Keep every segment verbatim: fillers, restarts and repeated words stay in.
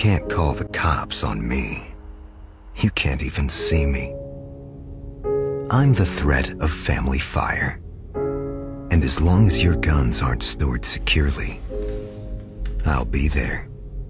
can't call the cops on me. You can't even see me. I'm the threat of family fire. And as long as your guns aren't stored securely, I'll be there.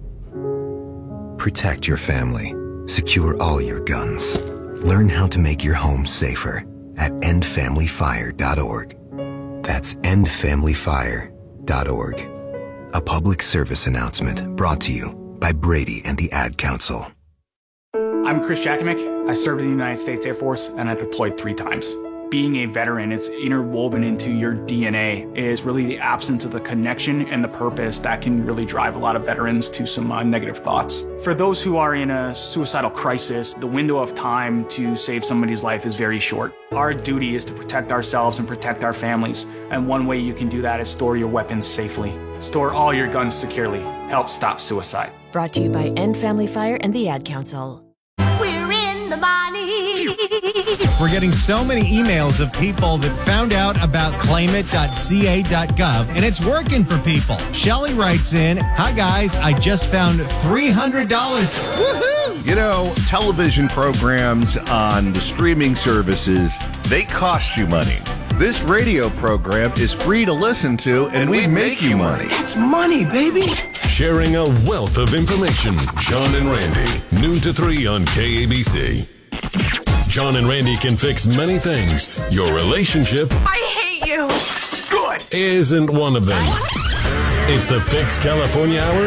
Protect your family. Secure all your guns. Learn how to make your home safer at end family fire dot org. That's end family fire dot org. A public service announcement brought to you by Brady and the Ad Council. I'm Chris Jakimick. I served in the United States Air Force and I deployed three times. Being a veteran, it's interwoven into your D N A, is really the absence of the connection and the purpose that can really drive a lot of veterans to some uh, negative thoughts. For those who are in a suicidal crisis, the window of time to save somebody's life is very short. Our duty is to protect ourselves and protect our families, and one way you can do that is store your weapons safely. Store all your guns securely. Help stop suicide. Brought to you by End Family Fire and the Ad Council. We're in the money. We're getting so many emails of people that found out about claim it dot c a dot gov, and it's working for people. Shelly writes in, "Hi guys, I just found three hundred dollars. Woohoo! You know, television programs on the streaming services, they cost you money. This radio program is free to listen to, and, and we, we make, make you money. That's money, baby." Sharing a wealth of information. John and Randy, noon to three on K A B C. John and Randy can fix many things. Your relationship, I hate you. Good. isn't one of them. It's the Fix California Hour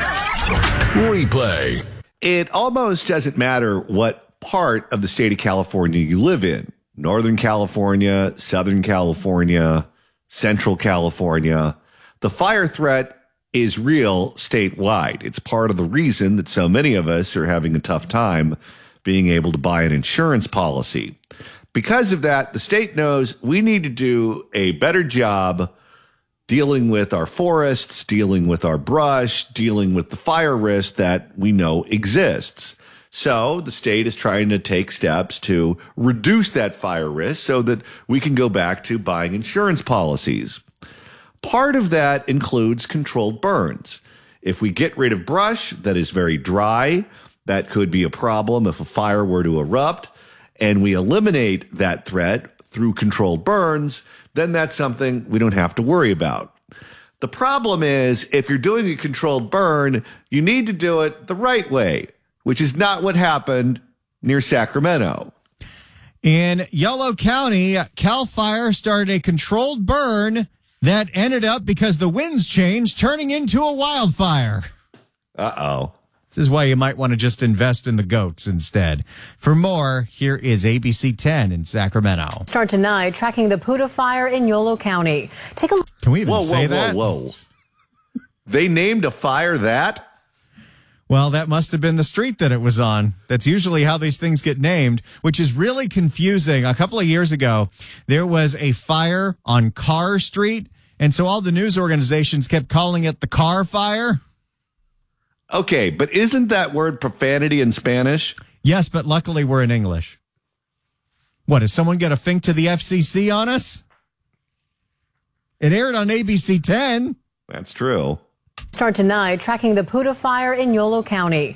replay. It almost doesn't matter what part of the state of California you live in. Northern California, Southern California, Central California. The fire threat is real statewide. It's part of the reason that so many of us are having a tough time being able to buy an insurance policy. Because of that, the state knows we need to do a better job dealing with our forests, dealing with our brush, dealing with the fire risk that we know exists. So the state is trying to take steps to reduce that fire risk so that we can go back to buying insurance policies. Part of that includes controlled burns. If we get rid of brush that is very dry, that could be a problem if a fire were to erupt, and we eliminate that threat through controlled burns, then that's something we don't have to worry about. The problem is, if you're doing a controlled burn, you need to do it the right way, which is not what happened near Sacramento. In Yolo County, CAL FIRE started a controlled burn that ended up, because the winds changed, turning into a wildfire. Uh-oh. This is why you might want to just invest in the goats instead. For more, here is A B C ten in Sacramento. Start tonight tracking the Puda fire in Yolo County. Take a look. Can we even whoa, say whoa, that? Whoa, whoa, They named a fire that? Well, that must have been the street that it was on. That's usually how these things get named, which is really confusing. A couple of years ago, there was a fire on Carr Street, and so all the news organizations kept calling it the Carr Fire. Okay, but isn't that word profanity in Spanish? Yes, but luckily we're in English. What, is someone going to fink to the F C C on us? It aired on A B C ten. That's true. Start tonight tracking the Puda fire in Yolo County.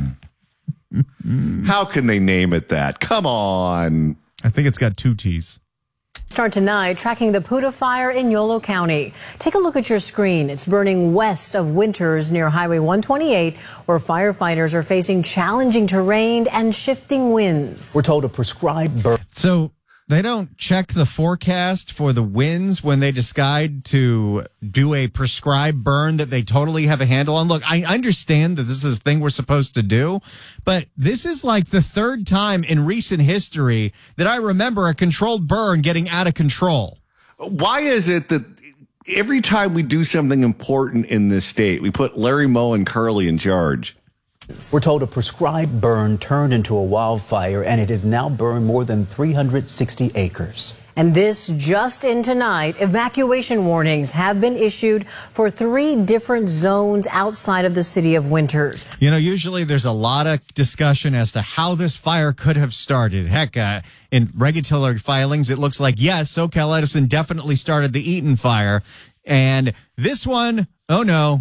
How can they name it that? Come on. I think it's got two T's. Start tonight tracking the Puda fire in Yolo County. Take a look at your screen. It's burning west of Winters near Highway one twenty-eight, where firefighters are facing challenging terrain and shifting winds. We're told to prescribe burn. So they don't check the forecast for the winds when they decide to do a prescribed burn that they totally have a handle on. Look, I understand that this is a thing we're supposed to do, but this is like the third time in recent history that I remember a controlled burn getting out of control. Why is it that every time we do something important in this state, we put Larry Moe and Curly in charge? We're told a prescribed burn turned into a wildfire, and it has now burned more than three hundred sixty acres. And this just in tonight, evacuation warnings have been issued for three different zones outside of the city of Winters. You know, usually there's a lot of discussion as to how this fire could have started. Heck, uh, in regulatory filings, it looks like, yes, SoCal Edison definitely started the Eaton fire. And this one, oh no,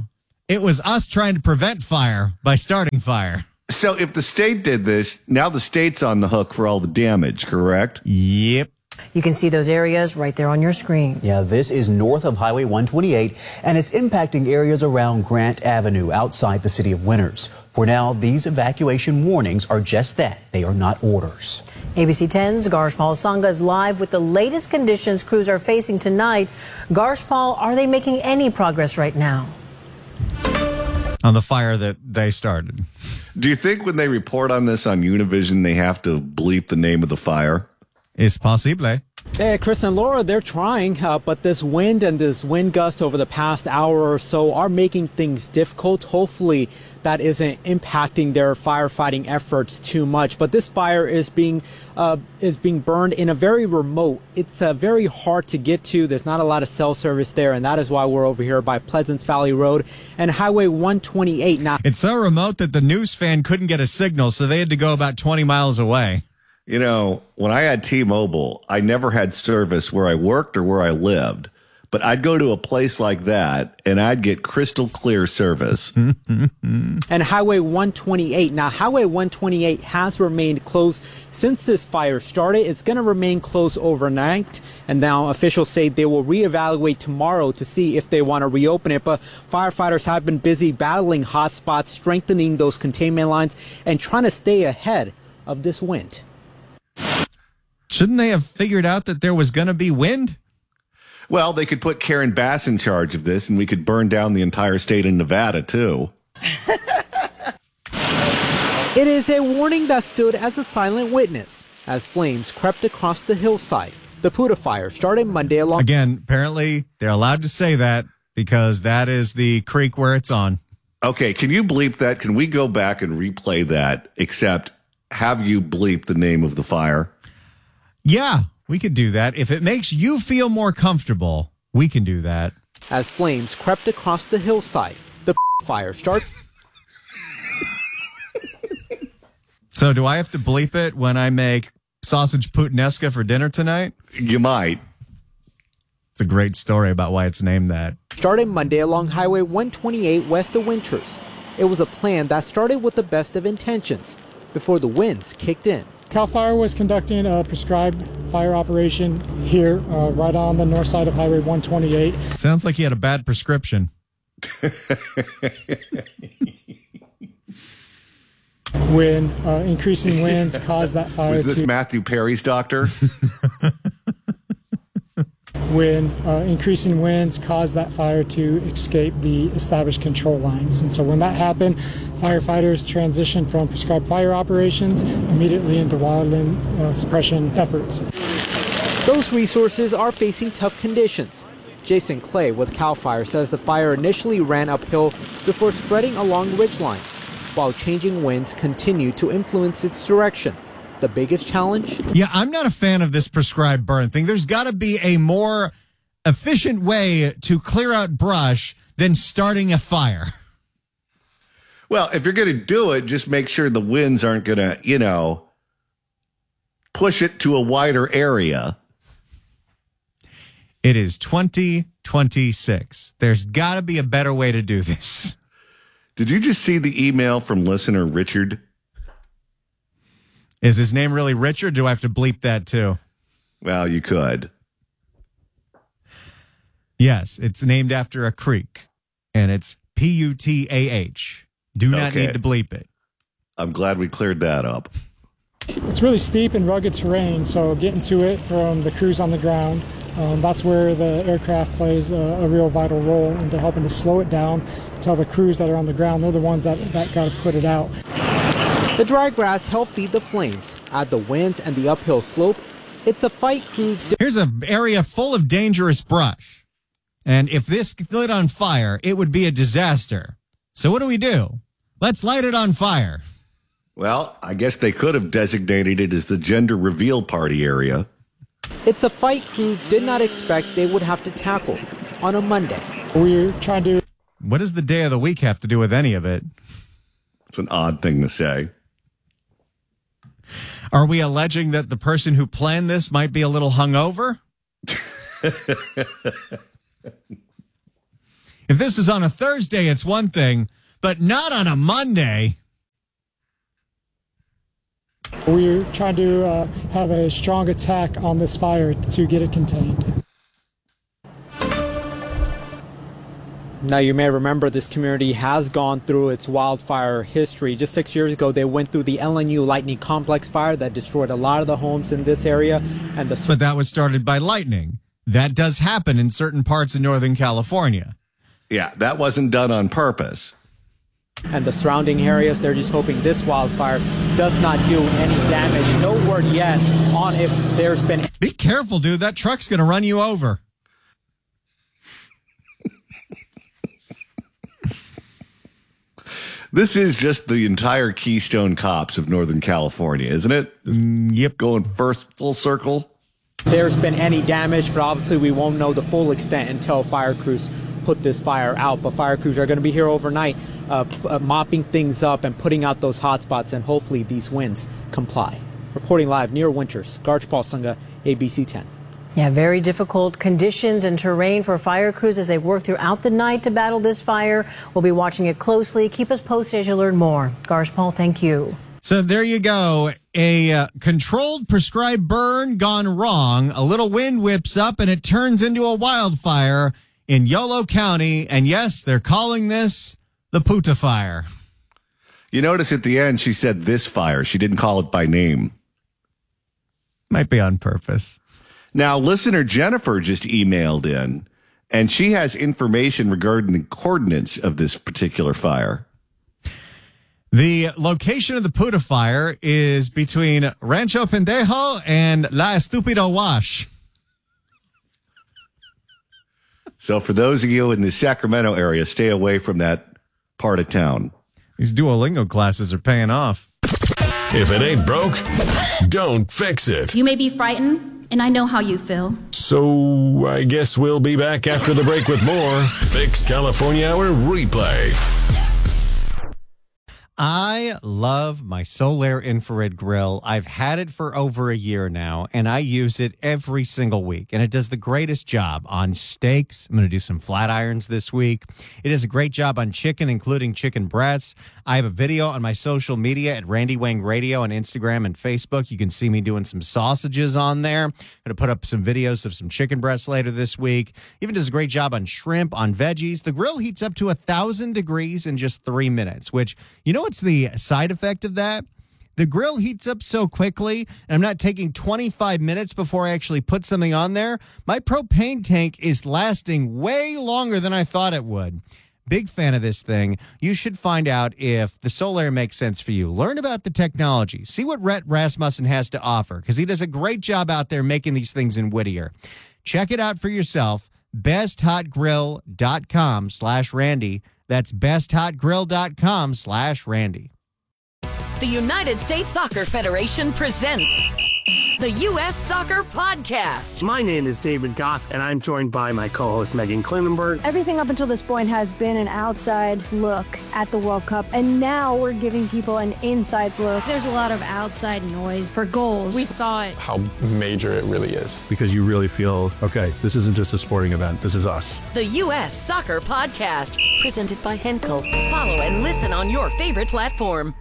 It was us trying to prevent fire by starting fire. So if the state did this, now the state's on the hook for all the damage, correct? Yep. You can see those areas right there on your screen. Yeah, this is north of Highway one twenty-eight, and it's impacting areas around Grant Avenue outside the city of Winters. For now, these evacuation warnings are just that. They are not orders. A B C ten's Garshpal Sangha is live with the latest conditions crews are facing tonight. Garshpal, are they making any progress right now? On the fire that they started. Do you think when they report on this on Univision, they have to bleep the name of the fire? It's possible. Hey, Chris and Laura, they're trying, uh, but this wind and this wind gust over the past hour or so are making things difficult. Hopefully that isn't impacting their firefighting efforts too much. But this fire is being uh, is being burned in a very remote. It's uh, very hard to get to. There's not a lot of cell service there, and that is why we're over here by Pleasance Valley Road and Highway one twenty-eight. Now, it's so remote that the news fan couldn't get a signal, so they had to go about twenty miles away. You know, when I had T-Mobile, I never had service where I worked or where I lived. But I'd go to a place like that, and I'd get crystal clear service. And Highway one twenty-eight. Now, Highway one twenty-eight has remained closed since this fire started. It's going to remain closed overnight. And now officials say they will reevaluate tomorrow to see if they want to reopen it. But firefighters have been busy battling hot spots, strengthening those containment lines, and trying to stay ahead of this wind. Shouldn't they have figured out that there was going to be wind? Well, they could put Karen Bass in charge of this, and we could burn down the entire state of Nevada, too. It is a warning that stood as a silent witness as flames crept across the hillside. The Puda fire started Monday along... Again, apparently they're allowed to say that because that is the creek where it's on. Okay, can you bleep that? Can we go back and replay that, except have you bleep the name of the fire? Yeah, we could do that. If it makes you feel more comfortable, we can do that. As flames crept across the hillside, the fire started. So do I have to bleep it when I make sausage puttanesca for dinner tonight? You might. It's a great story about why it's named that. Started Monday along Highway one twenty-eight west of Winters. It was a plan that started with the best of intentions before the winds kicked in. CAL FIRE was conducting a prescribed fire operation here, uh, right on the north side of Highway one twenty-eight. Sounds like he had a bad prescription. When uh, increasing winds caused that fire Was this to... Matthew Perry's doctor? When uh, increasing winds caused that fire to escape the established control lines. And so when that happened, firefighters transitioned from prescribed fire operations immediately into wildland uh, suppression efforts. Those resources are facing tough conditions. Jason Clay with CAL FIRE says the fire initially ran uphill before spreading along ridge lines, while changing winds continue to influence its direction. The biggest challenge? Yeah, I'm not a fan of this prescribed burn thing. There's got to be a more efficient way to clear out brush than starting a fire. Well, if you're going to do it, just make sure the winds aren't going to, you know, push it to a wider area. It is twenty twenty-six. There's got to be a better way to do this. Did you just see the email from listener Richard? Is his name really Richard? Do I have to bleep that too? Well, you could. Yes, it's named after a creek, and it's P U T A H. Do not Okay. need to bleep it. I'm glad we cleared that up. It's really steep and rugged terrain, so getting to it from the crews on the ground, um, that's where the aircraft plays a, a real vital role into helping to slow it down. Tell the crews that are on the ground, they're the ones that, that got to put it out. The dry grass helped feed the flames. Add the winds and the uphill slope. It's a fight crew. Here's an area full of dangerous brush. And if this lit on fire, it would be a disaster. So what do we do? Let's light it on fire. Well, I guess they could have designated it as the gender reveal party area. It's a fight crew did not expect they would have to tackle on a Monday. We're trying to... What does the day of the week have to do with any of it? It's an odd thing to say. Are we alleging that the person who planned this might be a little hungover? If this was on a Thursday, it's one thing, but not on a Monday. We're trying to uh, have a strong attack on this fire to get it contained. Now, you may remember this community has gone through its wildfire history. Just six years ago, they went through the L N U Lightning Complex fire that destroyed a lot of the homes in this area. And the But that was started by lightning. That does happen in certain parts of Northern California. Yeah, that wasn't done on purpose. And the surrounding areas, they're just hoping this wildfire does not do any damage. No word yet on if there's been... Be careful, dude. That truck's going to run you over. This is just the entire Keystone Cops of Northern California, isn't it? Mm, yep. Going first full circle. There's been any damage, but obviously we won't know the full extent until fire crews put this fire out. But fire crews are going to be here overnight, uh, uh, mopping things up and putting out those hot spots, and hopefully these winds comply. Reporting live near Winters, Garch Paulsunga, A B C ten. Yeah, very difficult conditions and terrain for fire crews as they work throughout the night to battle this fire. We'll be watching it closely. Keep us posted as you learn more. Garch Paul, thank you. So there you go. A uh, controlled prescribed burn gone wrong. A little wind whips up and it turns into a wildfire in Yolo County. And yes, they're calling this the Puta Fire. You notice at the end, she said this fire. She didn't call it by name. Might be on purpose. Now, listener Jennifer just emailed in, and she has information regarding the coordinates of this particular fire. The location of the Puta Fire is between Rancho Pendejo and La Estúpido Wash. So for those of you in the Sacramento area, stay away from that part of town. These Duolingo classes are paying off. If it ain't broke, don't fix it. You may be frightened, and I know how you feel. So I guess we'll be back after the break with more Fix California Hour replay. I love my Solaire infrared grill. I've had it for over a year now, and I use it every single week. And it does the greatest job on steaks. I'm going to do some flat irons this week. It does a great job on chicken, including chicken breasts. I have a video on my social media at Randy Wang Radio on Instagram and Facebook. You can see me doing some sausages on there. I'm going to put up some videos of some chicken breasts later this week. Even does a great job on shrimp, on veggies. The grill heats up to one thousand degrees in just three minutes, which, you know, what's the side effect of that? The grill heats up so quickly, and I'm not taking twenty-five minutes before I actually put something on there. My propane tank is lasting way longer than I thought it would. Big fan of this thing. You should find out if the Solaire makes sense for you. Learn about the technology. See what Rhett Rasmussen has to offer, because he does a great job out there making these things in Whittier. Check it out for yourself. besthotgrill.com slash Randy. That's besthotgrill.com slash Randy. The United States Soccer Federation presents the U S Soccer Podcast. My name is David Goss, and I'm joined by my co-host Megan Klinenberg. Everything up until this point has been an outside look at the World Cup, and now we're giving people an inside look. There's a lot of outside noise for goals. We thought how major it really is. Because you really feel, okay, this isn't just a sporting event, this is us. The U S Soccer Podcast, presented by Henkel. Follow and listen on your favorite platform.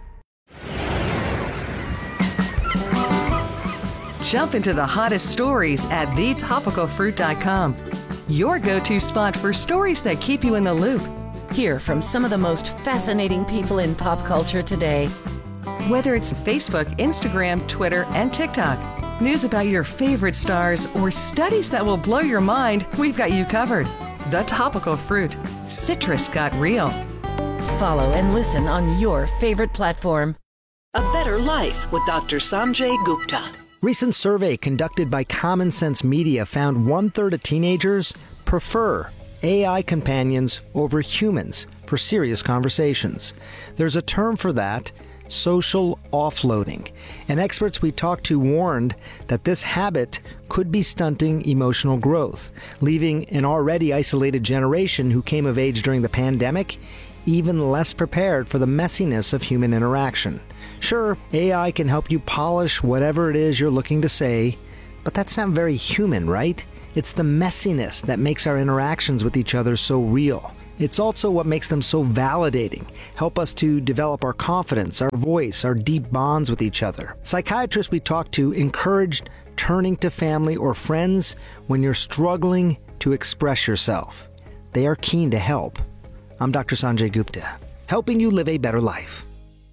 Jump into the hottest stories at the topical fruit dot com. Your go-to spot for stories that keep you in the loop. Hear from some of the most fascinating people in pop culture today. Whether it's Facebook, Instagram, Twitter, and TikTok, news about your favorite stars, or studies that will blow your mind, we've got you covered. The Topical Fruit. Citrus got real. Follow and listen on your favorite platform. A Better Life with Doctor Sanjay Gupta. Recent survey conducted by Common Sense Media found one-third of teenagers prefer A I companions over humans for serious conversations. There's a term for that, social offloading. And experts we talked to warned that this habit could be stunting emotional growth, leaving an already isolated generation who came of age during the pandemic even less prepared for the messiness of human interaction. Sure, A I can help you polish whatever it is you're looking to say, but that's not very human, right? It's the messiness that makes our interactions with each other so real. It's also what makes them so validating, help us to develop our confidence, our voice, our deep bonds with each other. Psychiatrists we talked to encouraged turning to family or friends when you're struggling to express yourself. They are keen to help. I'm Doctor Sanjay Gupta, helping you live a better life.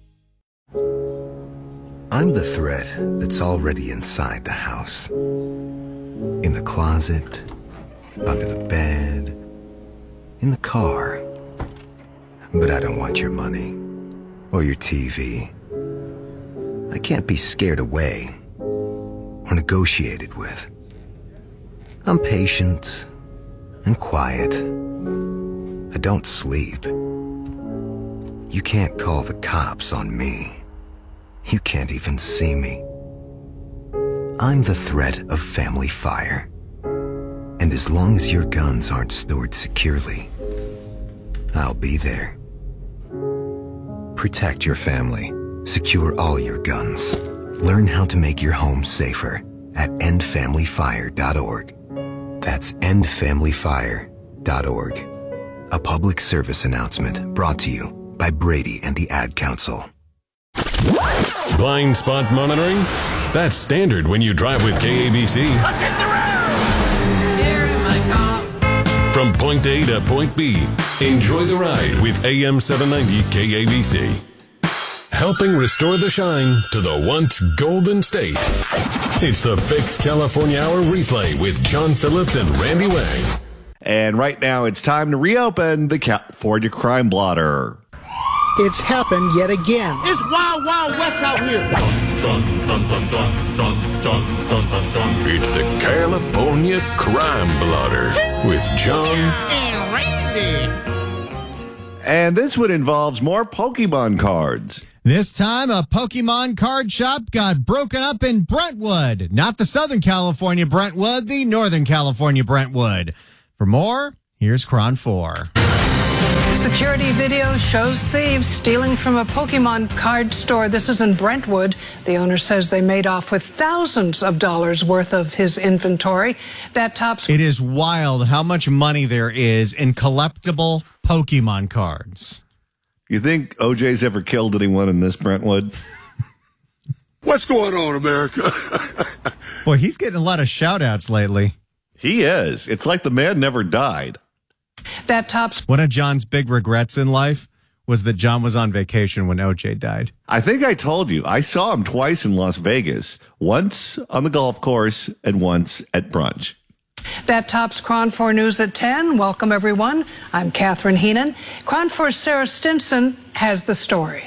I'm the thread that's already inside the house. In the closet, under the bed, in the car. But I don't want your money or your T V. I can't be scared away or negotiated with. I'm patient and quiet. I don't sleep. You can't call the cops on me. You can't even see me. I'm the threat of family fire. And as long as your guns aren't stored securely, I'll be there. Protect your family. Secure all your guns. Learn how to make your home safer at end family fire dot org. That's end family fire dot org. A public service announcement brought to you by Brady and the Ad Council. Blind spot monitoring? That's standard when you drive with K A B C. Let's hit the road! Here in my car. From point A to point B, enjoy the ride with A M seven ninety K A B C. Helping restore the shine to the once golden state. It's the Fix California Hour replay with John Phillips and Randy Wang. And right now it's time to reopen the California Crime Blotter. It's happened yet again. It's Wild Wild West out here. Dun, dun, dun, dun, dun, dun, dun, dun, dun. It's the California Crime Blotter with John and Randy. And this one involves more Pokemon cards. This time, a Pokemon card shop got broken up in Brentwood. Not the Southern California Brentwood, the Northern California Brentwood. For more, here's Cron four. Security video shows thieves stealing from a Pokemon card store. This is in Brentwood. The owner says they made off with thousands of dollars worth of his inventory. That tops. It is wild how much money there is in collectible Pokemon cards. You think O J's ever killed anyone in this Brentwood? What's going on, America? Boy, he's getting a lot of shout outs lately. He is. It's like the man never died. That tops. One of John's big regrets in life was that John was on vacation when O J died. I think I told you. I saw him twice in Las Vegas. Once on the golf course and once at brunch. That tops Cron four News at ten. Welcome, everyone. I'm Catherine Heenan. Cron four's Sarah Stinson has the story.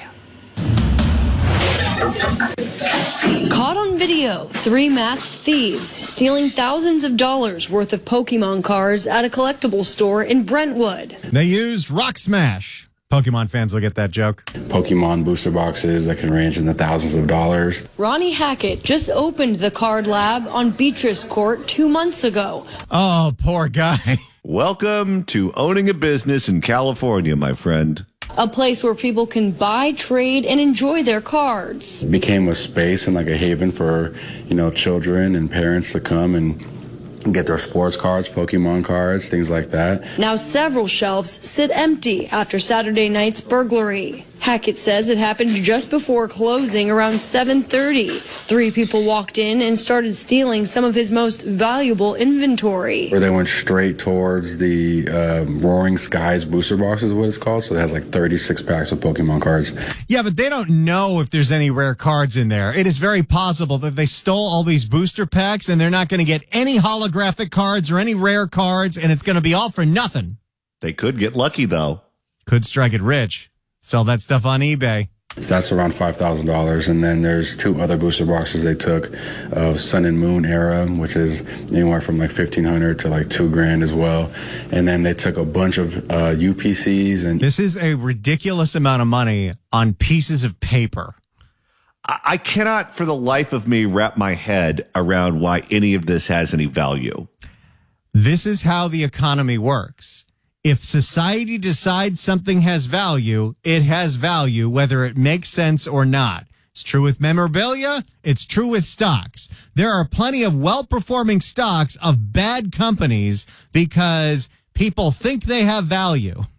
Caught on video, three masked thieves stealing thousands of dollars worth of Pokemon cards at a collectible store in Brentwood. They used Rock Smash. Pokemon fans will get that joke. Pokemon booster boxes that can range in the thousands of dollars. Ronnie Hackett just opened the card lab on Beatrice Court two months ago. Oh, poor guy. Welcome to owning a business in California, my friend. A place where people can buy, trade, and enjoy their cards. It became a space and like a haven for, you know, children and parents to come and get their sports cards, Pokemon cards, things like that. Now several shelves sit empty after Saturday night's burglary. Hackett says it happened just before closing around seven thirty. Three people walked in and started stealing some of his most valuable inventory. Where they went straight towards the uh, Roaring Skies booster box is what it's called. So it has like thirty-six packs of Pokemon cards. Yeah, but they don't know if there's any rare cards in there. It is very possible that they stole all these booster packs and they're not going to get any holographic cards or any rare cards, and it's going to be all for nothing. They could get lucky, though. Could strike it rich. Sell that stuff on eBay. So that's around five thousand dollars. And then there's two other booster boxes they took of Sun and Moon era, which is anywhere from like fifteen hundred to like two grand as well. And then they took a bunch of uh, U P Cs. And this is a ridiculous amount of money on pieces of paper. I cannot for the life of me wrap my head around why any of this has any value. This is how the economy works. If society decides something has value, it has value, whether it makes sense or not. It's true with memorabilia. It's true with stocks. There are plenty of well-performing stocks of bad companies because people think they have value.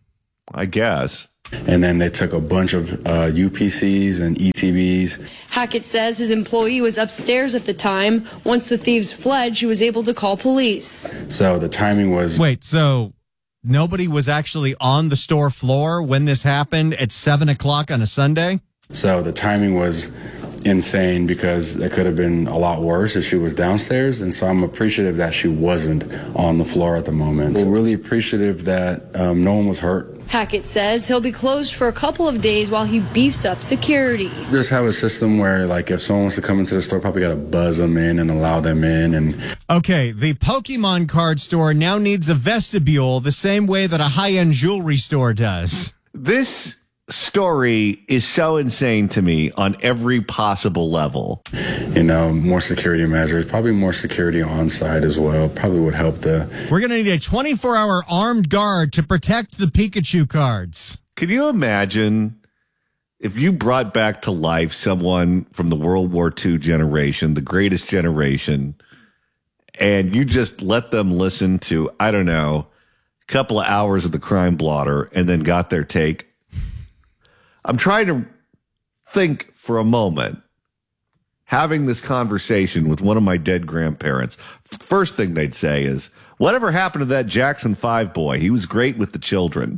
I guess. And then they took a bunch of uh, U P Cs and E T Bs. Hackett says his employee was upstairs at the time. Once the thieves fled, she was able to call police. So the timing was... Wait, so nobody was actually on the store floor when this happened at seven o'clock on a Sunday? So the timing was insane because it could have been a lot worse if she was downstairs. And so I'm appreciative that she wasn't on the floor at the moment. So really appreciative that um, no one was hurt. Hackett says he'll be closed for a couple of days while he beefs up security. Just have a system where, like, if someone wants to come into the store, probably got to buzz them in and allow them in. And okay, the Pokemon card store now needs a vestibule the same way that a high-end jewelry store does. This story is so insane to me on every possible level. You know, more security measures, probably more security on site as well, probably would help the... We're going to need a twenty-four hour armed guard to protect the Pikachu cards. Can you imagine if you brought back to life someone from the World War Two generation, the greatest generation, and you just let them listen to, I don't know, a couple of hours of the Crime Blotter and then got their take? I'm trying to think for a moment, having this conversation with one of my dead grandparents. First thing they'd say is, whatever happened to that Jackson five boy? He was great with the children.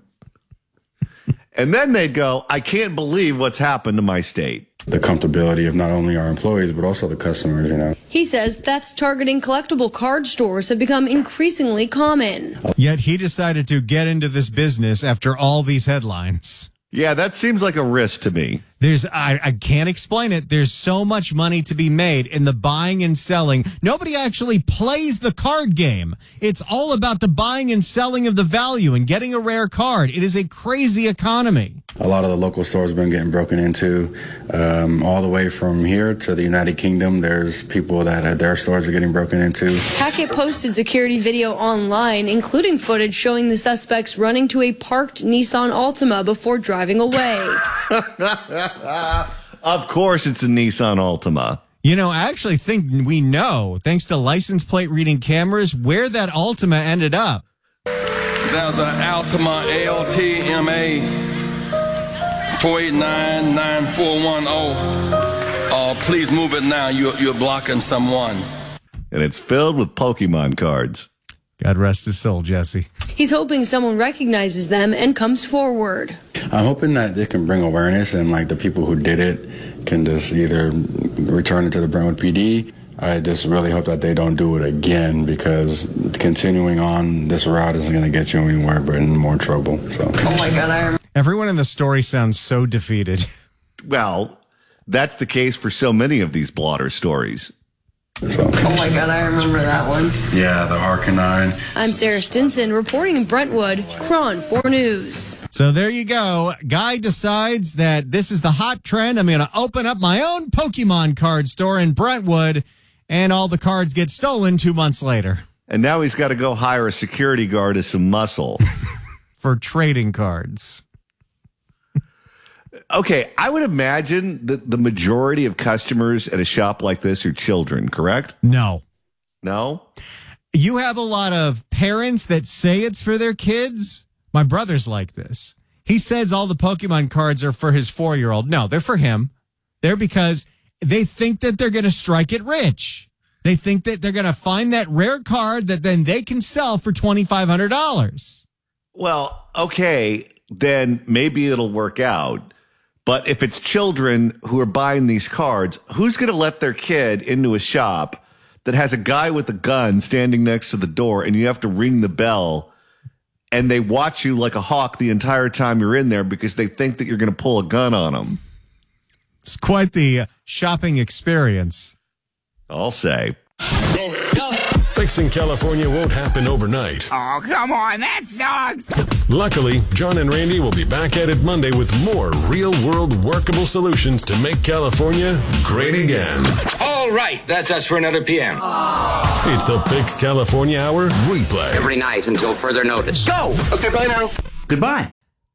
And then they'd go, I can't believe what's happened to my state. The comfortability of not only our employees, but also the customers, you know. He says thefts targeting collectible card stores have become increasingly common. Yet he decided to get into this business after all these headlines. Yeah, that seems like a risk to me. There's, I, I can't explain it. There's so much money to be made in the buying and selling. Nobody actually plays the card game. It's all about the buying and selling of the value and getting a rare card. It is a crazy economy. A lot of the local stores have been getting broken into, um, all the way from here to the United Kingdom. There's people that uh, their stores are getting broken into. Hackett posted security video online, including footage showing the suspects running to a parked Nissan Altima before driving away. Of course it's a Nissan Altima. You know, I actually think we know, thanks to license plate reading cameras, where that Altima ended up. That was an Altima L T M A four eight nine nine four one zero. Uh, please move it now. You're, you're blocking someone. And it's filled with Pokemon cards. God rest his soul, Jesse. He's hoping someone recognizes them and comes forward. I'm hoping that they can bring awareness and, like, the people who did it can just either return it to the Brentwood P D. I just really hope that they don't do it again, because continuing on this route isn't going to get you anywhere but in more trouble. So. Oh, my God. I remember. Everyone in the story sounds so defeated. Well, that's the case for so many of these blotter stories. So. Oh, my God. I remember that one. Yeah, the Arcanine. I'm Sarah Stinson reporting in Brentwood, Cron four News. So there you go. Guy decides that this is the hot trend. I'm going to open up my own Pokemon card store in Brentwood, and all the cards get stolen two months later. And now he's got to go hire a security guard as some muscle. For trading cards. Okay, I would imagine that the majority of customers at a shop like this are children, correct? No. No? You have a lot of parents that say it's for their kids. My brother's like this. He says all the Pokemon cards are for his four-year-old. No, they're for him. They're because they think that they're going to strike it rich. They think that they're going to find that rare card that then they can sell for twenty-five hundred dollars. Well, okay, then maybe it'll work out. But if it's children who are buying these cards, who's going to let their kid into a shop that has a guy with a gun standing next to the door and you have to ring the bell and they watch you like a hawk the entire time you're in there because they think that you're going to pull a gun on them? It's quite the shopping experience. I'll say. Fixing California won't happen overnight. Oh, come on, that sucks. Luckily, John and Randy will be back at it Monday with more real-world workable solutions to make California great again. All right, that's us for another P M. Aww. It's the Fix California Hour replay. Every night until further notice. Go! Okay, bye now. Goodbye.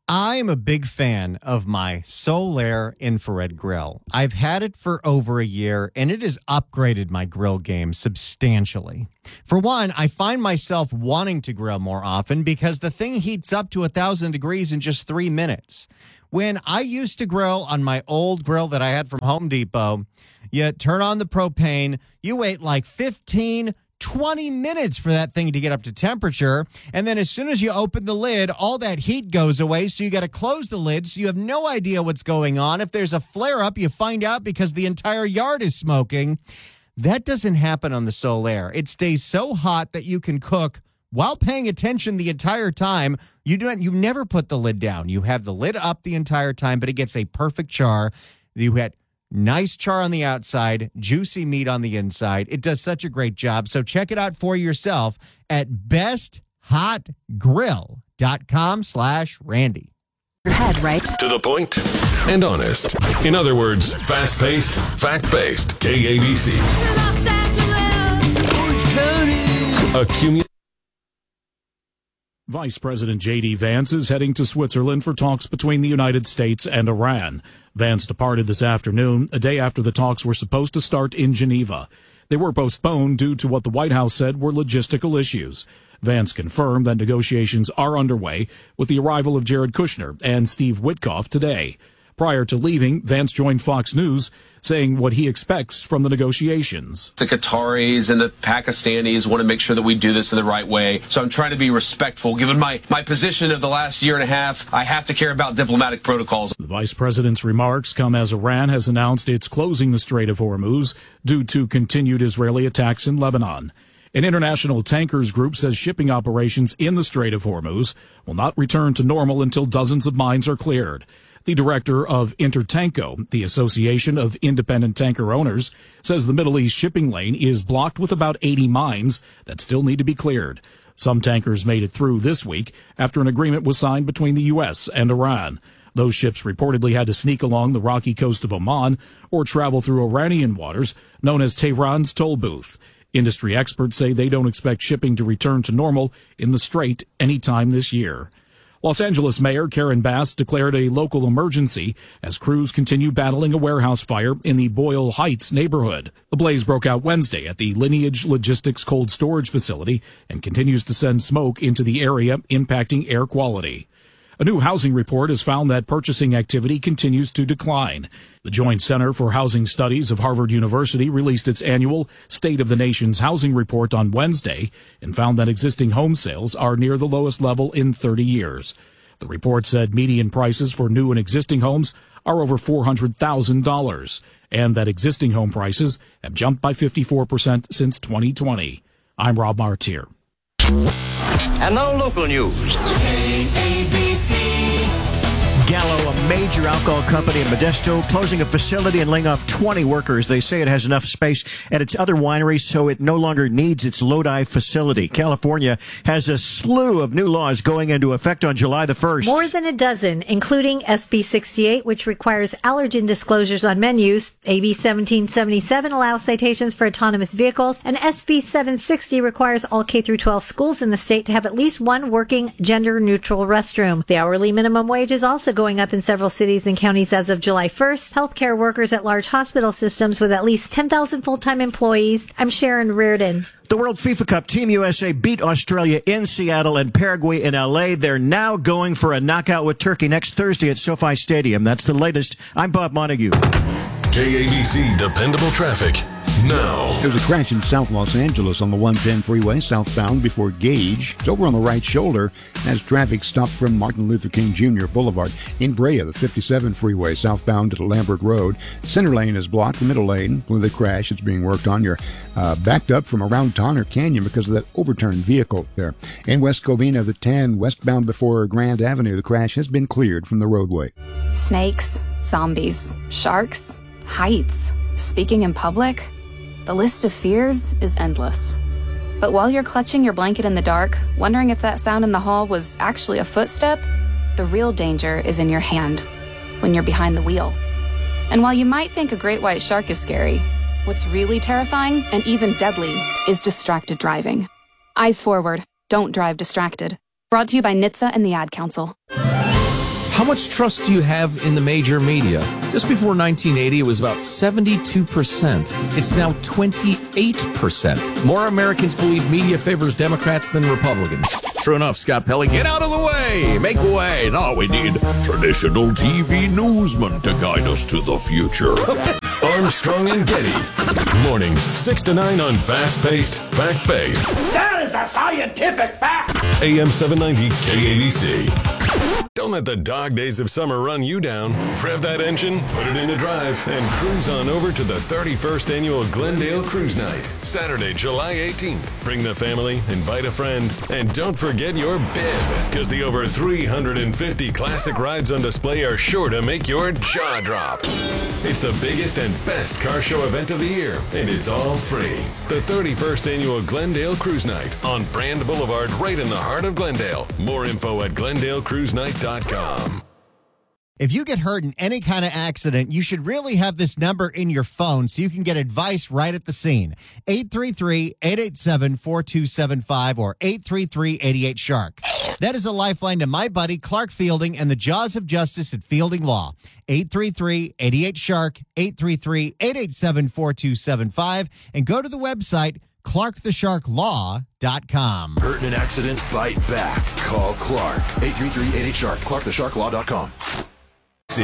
I am a big fan of my Solaire infrared grill. I've had it for over a year, and it has upgraded my grill game substantially. For one, I find myself wanting to grill more often because the thing heats up to one thousand degrees in just three minutes. When I used to grill on my old grill that I had from Home Depot, you turn on the propane, you wait like fifteen, twenty minutes for that thing to get up to temperature. And then as soon as you open the lid, all that heat goes away. So you got to close the lid. So you have no idea what's going on. If there's a flare up, you find out because the entire yard is smoking. That doesn't happen on the Solaire. It stays so hot that you can cook while paying attention the entire time. You don't, you never put the lid down. You have the lid up the entire time, but it gets a perfect char. You had nice char on the outside, juicy meat on the inside. It does such a great job. So check it out for yourself at best hot grill dot com slash Randy. Your head, right? To the point and honest. In other words, fast-paced, fact-based. K A B C. Los Angeles. Orange County. Accumulate. Vice President J D. Vance is heading to Switzerland for talks between the United States and Iran. Vance departed this afternoon, a day after the talks were supposed to start in Geneva. They were postponed due to what the White House said were logistical issues. Vance confirmed that negotiations are underway with the arrival of Jared Kushner and Steve Witkoff today. Prior to leaving, Vance joined Fox News, saying what he expects from the negotiations. The Qataris and the Pakistanis want to make sure that we do this in the right way. So I'm trying to be respectful. Given my, my position of the last year and a half, I have to care about diplomatic protocols. The vice president's remarks come as Iran has announced it's closing the Strait of Hormuz due to continued Israeli attacks in Lebanon. An international tankers group says shipping operations in the Strait of Hormuz will not return to normal until dozens of mines are cleared. The director of Intertanko, the Association of Independent Tanker Owners, says the Middle East shipping lane is blocked with about eighty mines that still need to be cleared. Some tankers made it through this week after an agreement was signed between the U S and Iran. Those ships reportedly had to sneak along the rocky coast of Oman or travel through Iranian waters, known as Tehran's toll booth. Industry experts say they don't expect shipping to return to normal in the Strait anytime this year. Los Angeles Mayor Karen Bass declared a local emergency as crews continue battling a warehouse fire in the Boyle Heights neighborhood. The blaze broke out Wednesday at the Lineage Logistics cold storage facility and continues to send smoke into the area, impacting air quality. A new housing report has found that purchasing activity continues to decline. The Joint Center for Housing Studies of Harvard University released its annual State of the Nation's Housing Report on Wednesday and found that existing home sales are near the lowest level in thirty years. The report said median prices for new and existing homes are over four hundred thousand dollars and that existing home prices have jumped by fifty-four percent since twenty twenty. I'm Rob Martier. And now local news. K A B C. Gallo, a major alcohol company in Modesto, closing a facility and laying off twenty workers. They say it has enough space at its other wineries, so it no longer needs its Lodi facility. California has a slew of new laws going into effect on July the first. More than a dozen, including S B sixty-eight, which requires allergen disclosures on menus. A B seventeen seventy-seven allows citations for autonomous vehicles, and S B seven sixty requires all K through twelve schools in the state to have at least one working gender-neutral restroom. The hourly minimum wage is also going up in several cities and counties as of July first. Healthcare workers at large hospital systems with at least ten thousand full-time employees. I'm Sharon Reardon. The World FIFA Cup, Team U S A beat Australia in Seattle and Paraguay in L A. They're now going for a knockout with Turkey next Thursday at SoFi Stadium. That's the latest. I'm Bob Montague. K A B C Dependable Traffic. Now. There's a crash in South Los Angeles on the one ten freeway southbound before Gage. It's over on the right shoulder as traffic stopped from Martin Luther King Junior Boulevard. In Brea, the fifty-seven freeway southbound to Lambert Road. Center lane is blocked. The middle lane with the crash. It's being worked on. You're uh, backed up from around Tonner Canyon because of that overturned vehicle there. In West Covina, the ten westbound before Grand Avenue. The crash has been cleared from the roadway. Snakes, zombies, sharks, heights, speaking in public. The list of fears is endless. But while you're clutching your blanket in the dark, wondering if that sound in the hall was actually a footstep, the real danger is in your hand, when you're behind the wheel. And while you might think a great white shark is scary, what's really terrifying and even deadly is distracted driving. Eyes forward, don't drive distracted. Brought to you by N H T S A and the Ad Council. How much trust do you have in the major media? Just before nineteen eighty, it was about seventy-two percent. It's now twenty-eight percent. More Americans believe media favors Democrats than Republicans. True enough, Scott Pelley, get out of the way! Make way! Now we need traditional T V newsmen to guide us to the future. Armstrong and Getty. Mornings, six to nine on Fast-Paced, Fact-Based. That is a scientific fact! A M seven ninety K A B C. Don't let the dog days of summer run you down. Rev that engine, put it into drive, and cruise on over to the thirty-first Annual Glendale Cruise Night, Saturday, July eighteenth. Bring the family, invite a friend, and don't forget your bib, because the over three hundred fifty classic rides on display are sure to make your jaw drop. It's the biggest and best car show event of the year, and it's all free. The thirty-first Annual Glendale Cruise Night on Brand Boulevard, right in the heart of Glendale. More info at glendale cruise night dot com. If you get hurt in any kind of accident, you should really have this number in your phone so you can get advice right at the scene. eight three three, eight eight seven, four two seven five or eight three three, eight eight, shark. That is a lifeline to my buddy Clark Fielding and the Jaws of Justice at Fielding Law. eight three three, eight eight, shark, eight three three, eight eight seven, four two seven five, and go to the website clark the shark law dot com. Hurt in an accident? Bite back. Call Clark. eight three three, eight eight, shark. clark the shark law dot com. See.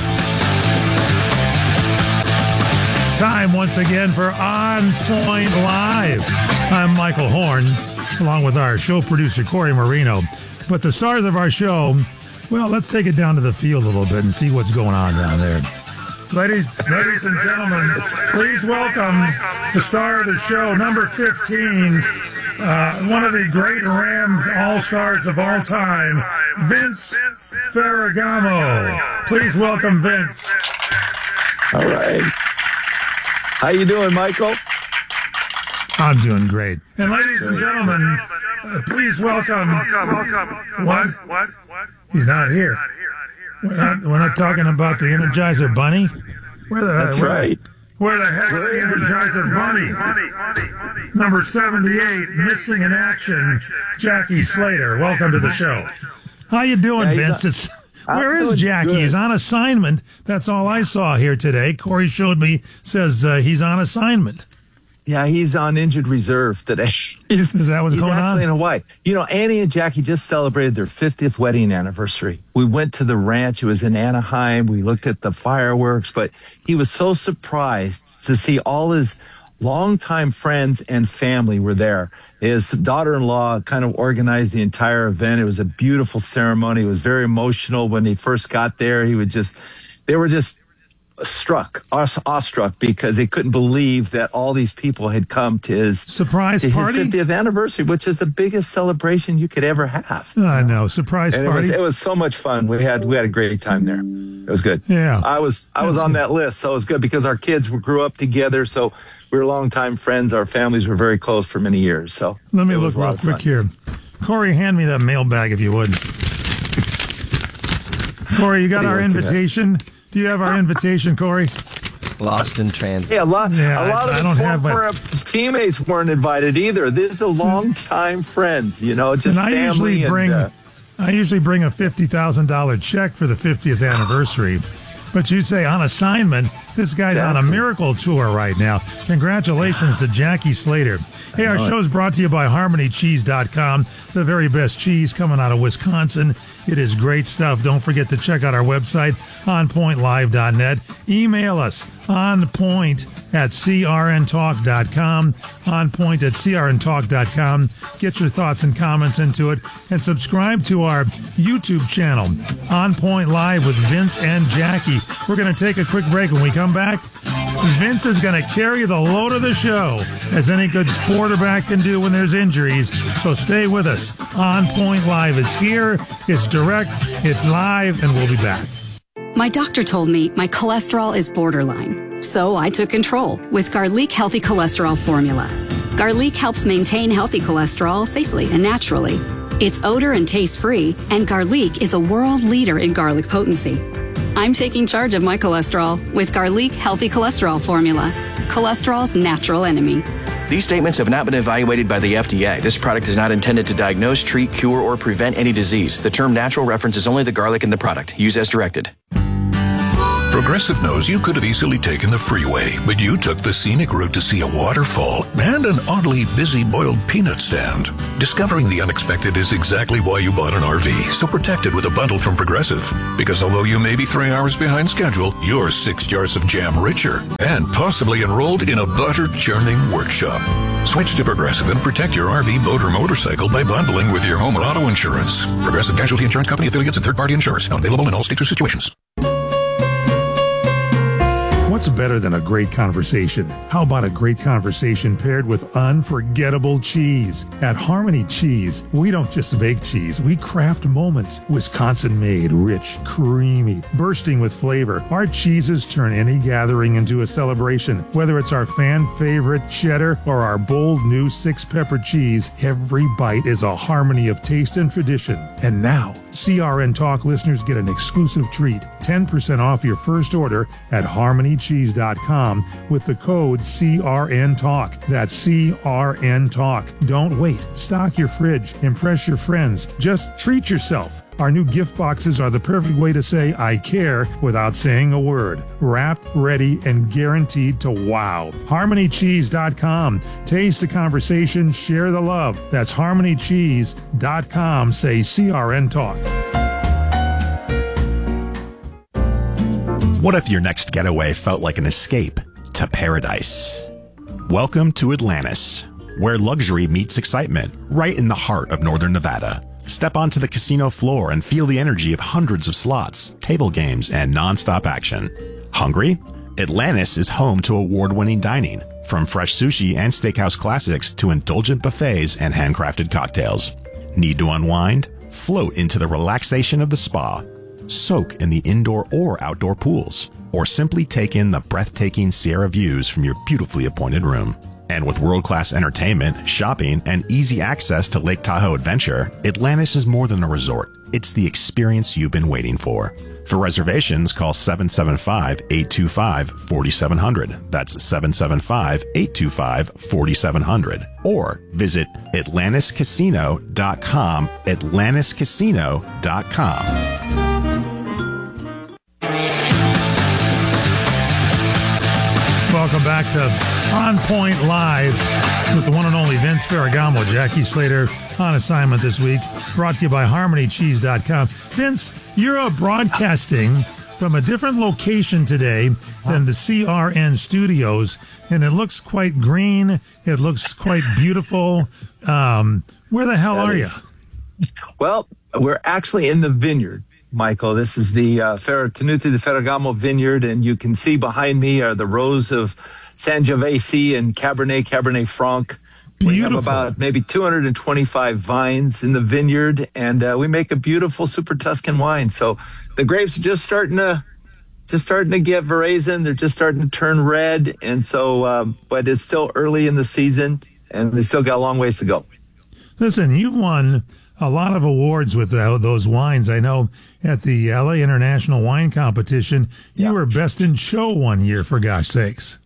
Time once again for On Point Live. I'm Michael Horn, along with our show producer, Corey Marino. But the stars of our show, well, let's take it down to the field a little bit and see what's going on down there. Ladies, ladies and gentlemen, please welcome the star of the show, number fifteen, uh, one of the great Rams all-stars of all time, Vince Ferragamo. Please welcome Vince. All right. How you doing, Michael? I'm doing great. And ladies and gentlemen, uh, please welcome... What? What? He's not here. We're not, we're not talking about the Energizer Bunny? Where the, That's where, right. Where the heck's the Energizer Bunny? Number seventy-eight, missing in action, Jackie Slater. Welcome to the show. How you doing, yeah, Vince? It's, where is Jackie? Good. He's on assignment. That's all I saw here today. Corey showed me, says uh, he's on assignment. Yeah, he's on injured reserve today. He's, is that what's he's going on? He's actually in Hawaii. You know, Annie and Jackie just celebrated their fiftieth wedding anniversary. We went to the ranch. It was in Anaheim. We looked at the fireworks, but he was so surprised to see all his longtime friends and family were there. His daughter-in-law kind of organized the entire event. It was a beautiful ceremony. It was very emotional when he first got there. He would just, they were just struck, awestruck, because they couldn't believe that all these people had come to his surprise to party, his fiftieth anniversary, which is the biggest celebration you could ever have. I know, surprise and party. It was, it was so much fun. We had we had a great time there. It was good. Yeah, I was I was on that list, so it was good because our kids grew up together. So we were longtime friends. Our families were very close for many years. So let me look real quick here. Corey, hand me that mailbag if you would. Corey, you got our invitation. At? Do you have our invitation, Corey? Lost in transit. Yeah, a lot, yeah, a lot I, of I the don't former have my... teammates weren't invited either. These are long-time friends, you know, just and I family. Usually bring, and, uh, I usually bring a fifty thousand dollars check for the fiftieth anniversary. But you say on assignment, this guy's exactly. on a miracle tour right now. Congratulations to Jackie Slater. Hey, our show's brought to you by harmony cheese dot com, the very best cheese coming out of Wisconsin. It is great stuff. Don't forget to check out our website, on point live dot net. Email us, onpoint at c r n talk dot com, onpoint at c r n talk dot com. Get your thoughts and comments into it, and subscribe to our YouTube channel, On Point Live with Vince and Jackie. We're going to take a quick break. When we come back, Vince is going to carry the load of the show, as any good quarterback can do when there's injuries. So stay with us. On Point Live is here. It's direct, it's live, and we'll be back. My doctor told me my cholesterol is borderline, so I took control with Garlic Healthy Cholesterol Formula. Garlic helps maintain healthy cholesterol safely and naturally. It's odor and taste-free, and Garlic is a world leader in garlic potency. I'm taking charge of my cholesterol with Garlic Healthy Cholesterol Formula, cholesterol's natural enemy. These statements have not been evaluated by the F D A. This product is not intended to diagnose, treat, cure, or prevent any disease. The term natural references only the garlic in the product. Use as directed. Progressive knows you could have easily taken the freeway, but you took the scenic route to see a waterfall and an oddly busy boiled peanut stand. Discovering the unexpected is exactly why you bought an R V, so protect it with a bundle from Progressive. Because although you may be three hours behind schedule, you're six jars of jam richer and possibly enrolled in a butter-churning workshop. Switch to Progressive and protect your R V, boat, or motorcycle by bundling with your home or auto insurance. Progressive Casualty Insurance Company, affiliates, and third-party insurers. Not available in all states or situations. What's better than a great conversation? How about a great conversation paired with unforgettable cheese? At Harmony Cheese, we don't just make cheese, we craft moments. Wisconsin-made, rich, creamy, bursting with flavor. Our cheeses turn any gathering into a celebration. Whether it's our fan-favorite cheddar or our bold new six-pepper cheese, every bite is a harmony of taste and tradition. And now, C R N Talk listeners get an exclusive treat, ten percent off your first order at harmony cheese dot com with the code C R N Talk. That's C R N Talk. Don't wait. Stock your fridge. Impress your friends. Just treat yourself. Our new gift boxes are the perfect way to say I care without saying a word. Wrapped, ready, and guaranteed to wow. harmony cheese dot com. Taste the conversation, share the love. That's harmony cheese dot com. Say C R N Talk. What if your next getaway felt like an escape to paradise? Welcome to Atlantis, where luxury meets excitement, right in the heart of northern Nevada. Step onto the casino floor and feel the energy of hundreds of slots, table games, and non-stop action. Hungry? Atlantis is home to award-winning dining, from fresh sushi and steakhouse classics to indulgent buffets and handcrafted cocktails. Need to unwind? Float into the relaxation of the spa. Soak in the indoor or outdoor pools, or simply take in the breathtaking Sierra views from your beautifully appointed room. And with world-class entertainment, shopping, and easy access to Lake Tahoe Adventure, Atlantis is more than a resort. It's the experience you've been waiting for. For reservations, call seven seven five, eight two five, four seven zero zero. That's seven seven five, eight two five, four seven zero zero. Or visit atlantis casino dot com, atlantis casino dot com. Welcome back to On Point Live with the one and only Vince Ferragamo. Jackie Slater on assignment this week. Brought to you by harmony cheese dot com. Vince, you're uh, broadcasting from a different location today than the C R N studios, and it looks quite green. It looks quite beautiful. Um, where the hell that are is. you? Well, we're actually in the vineyard, Michael. This is the uh, Fer- Tenuta de Ferragamo vineyard, and you can see behind me are the rows of Sangiovese and Cabernet, Cabernet Franc. Beautiful. We have about maybe two hundred twenty-five vines in the vineyard, and uh, we make a beautiful Super Tuscan wine. So the grapes are just starting to just starting to get veraison. They're just starting to turn red, and so uh, but it's still early in the season, and they still got a long ways to go. Listen, you've won a lot of awards with uh, those wines. I know at the L A International Wine Competition, you yeah. were best in show one year, for gosh sakes.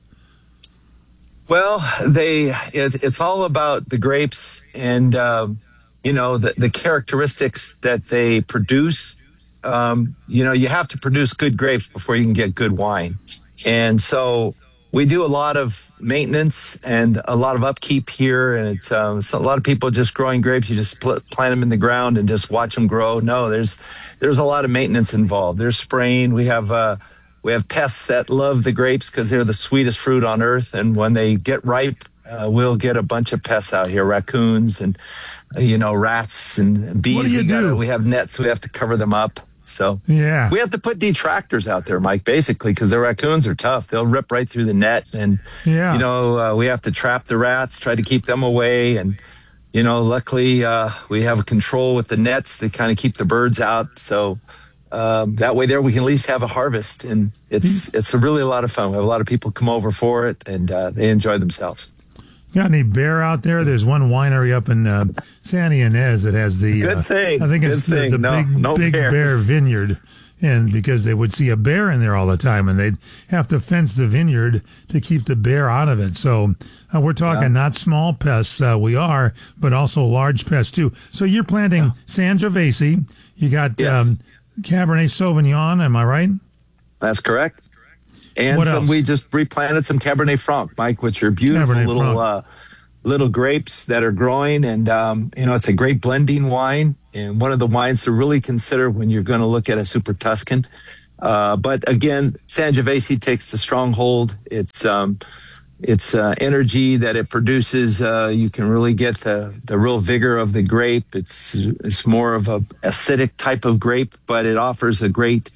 Well, they it, it's all about the grapes and, uh, you know, the, the characteristics that they produce. Um, you know, you have to produce good grapes before you can get good wine. And so we do a lot of maintenance and a lot of upkeep here. And it's um, so a lot of people just growing grapes. You just pl- plant them in the ground and just watch them grow. No, there's there's a lot of maintenance involved. There's spraying. We have uh, we have pests that love the grapes because they're the sweetest fruit on earth. And when they get ripe, uh, we'll get a bunch of pests out here, raccoons and, uh, you know, rats and, and bees. What do you we, do? gotta, we have nets. We have to cover them up. So yeah, we have to put detractors out there, Mike, basically, because the raccoons are tough. They'll rip right through the net. And, yeah. you know, uh, we have to trap the rats, try to keep them away. And, you know, luckily uh, we have a control with the nets that kind of keep the birds out. So um, that way there we can at least have a harvest. And it's it's a really a lot of fun. We have a lot of people come over for it, and uh, they enjoy themselves. Got any bear out there? There's one winery up in uh, Santa Ynez that has the good uh, thing. I think good it's the, thing. the no, big no Big bears. Bear Vineyard and because they would see a bear in there all the time, and they'd have to fence the vineyard to keep the bear out of it. So uh, we're talking yeah. not small pests, uh, we are, but also large pests too. So you're planting yeah. Sangiovese. You got yes. um, Cabernet Sauvignon. Am I right? That's correct. And what some, else? we just replanted some Cabernet Franc, Mike, which are beautiful Cabernet little uh, little grapes that are growing. And, um, you know, it's a great blending wine and one of the wines to really consider when you're going to look at a Super Tuscan. Uh, but again, Sangiovese takes the stronghold. It's um, it's uh, energy that it produces. Uh, you can really get the, the real vigor of the grape. It's, it's more of a acidic type of grape, but it offers a great